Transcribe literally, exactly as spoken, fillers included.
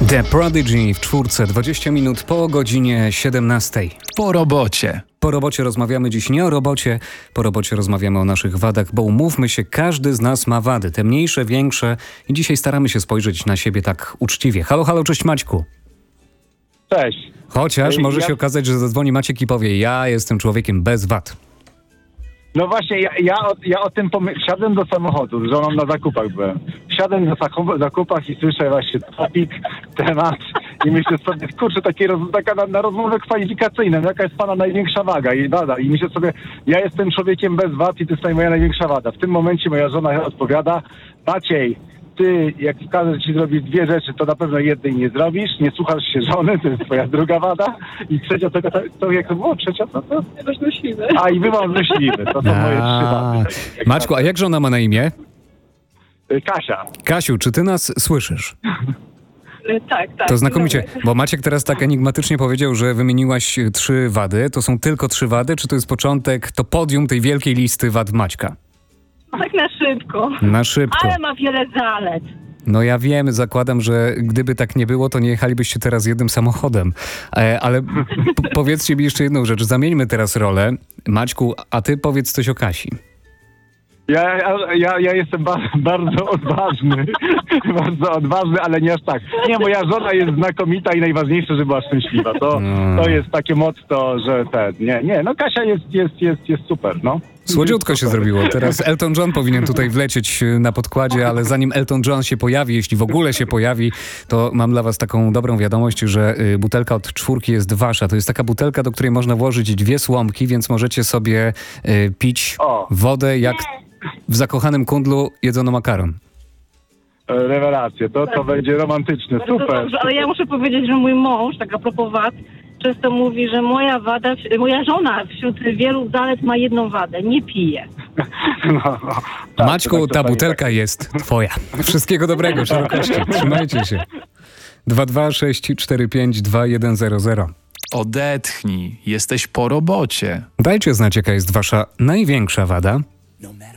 The Prodigy w czwórce, dwadzieścia minut po godzinie siedemnastej. Po robocie. Po robocie rozmawiamy dziś nie o robocie, po robocie rozmawiamy o naszych wadach, bo umówmy się, każdy z nas ma wady, te mniejsze, większe i dzisiaj staramy się spojrzeć na siebie tak uczciwie. Halo, halo, cześć Maćku. Cześć. Chociaż może ja... się okazać, że zadzwoni Maciek i powie, ja jestem człowiekiem bez wad. No właśnie, ja, ja, o, ja o tym pomyślałem. Wsiadłem do samochodu, z żoną na zakupach byłem. Wsiadłem do zakup- zakupach i słyszę właśnie topik, temat i myślę sobie, kurczę, takie roz, taka na, na rozmowę kwalifikacyjną, jaka jest pana największa waga i wada. I myślę sobie, ja jestem człowiekiem bez wad i to jest moja największa wada. W tym momencie moja żona odpowiada, Maciej, ty, jak każę ci zrobić dwie rzeczy, to na pewno jednej nie zrobisz, nie słuchasz się żony, to jest twoja druga wada. I trzecia, to, to, to jak to było? Trzecia, to, to? Jakoś myśliwy. A, i bywam złośliwy. To są moje trzy wady. Maćku, a jak żona ma na imię? Kasia. Kasiu, czy ty nas słyszysz? Tak, tak. To znakomicie, Dobry. bo Maciek teraz tak enigmatycznie powiedział, że wymieniłaś trzy wady. To są tylko trzy wady, czy to jest początek, to podium tej wielkiej listy wad Maćka? Tak na szybko. Na szybko. Ale ma wiele zalet. No ja wiem, zakładam, że gdyby tak nie było, to nie jechalibyście teraz jednym samochodem. E, ale p- powiedzcie mi jeszcze jedną rzecz. Zamieńmy teraz rolę. Maćku, a ty powiedz coś o Kasi. Ja, ja, ja jestem ba- bardzo odważny, bardzo odważny, ale nie aż tak. Nie, moja żona jest znakomita i najważniejsze, żeby była szczęśliwa. To, to jest takie motto, że ten, nie, nie, no Kasia jest, jest, jest, jest super, no. Słodziutko się zrobiło. Teraz Elton John powinien tutaj wlecieć na podkładzie, ale zanim Elton John się pojawi, jeśli w ogóle się pojawi, to mam dla was taką dobrą wiadomość, że y, butelka od czwórki jest wasza. To jest taka butelka, do której można włożyć dwie słomki, więc możecie sobie y, pić O. wodę jak w zakochanym kundlu jedzono makaron. E, Rewelacje, to, to będzie romantyczne, Bardzo super. dobrze, ale ja muszę powiedzieć, że mój mąż, tak a propos wad, często mówi, że moja wada, moja żona wśród wielu zalet ma jedną wadę, nie pije. No, no. Tak, Maćku, to ta tak, butelka jest twoja. Wszystkiego dobrego, szerokości. Trzymajcie się. dwa dwa sześć cztery pięć dwa jeden zero zero. Odetchnij. Jesteś po robocie. Dajcie znać, jaka jest wasza największa wada. No matter